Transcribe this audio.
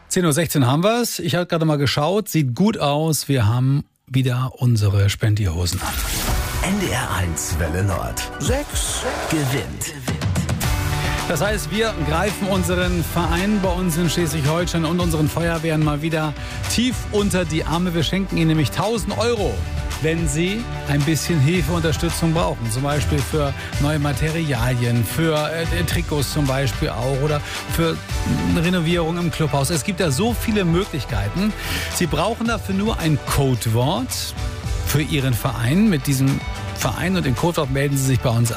10:16 Uhr haben wir es. Ich habe gerade mal geschaut. Sieht gut aus. Wir haben wieder unsere Spendierhosen an. NDR 1 Welle Nord. 6 gewinnt. Das heißt, wir greifen unseren Verein bei uns in Schleswig-Holstein und unseren Feuerwehren mal wieder tief unter die Arme. Wir schenken ihnen nämlich 1.000 €, wenn sie ein bisschen Hilfeunterstützung brauchen. Zum Beispiel für neue Materialien, für Trikots zum Beispiel auch oder für Renovierung im Clubhaus. Es gibt da so viele Möglichkeiten. Sie brauchen dafür nur ein Codewort für Ihren Verein. Mit diesem Verein und dem Codewort melden Sie sich bei uns an.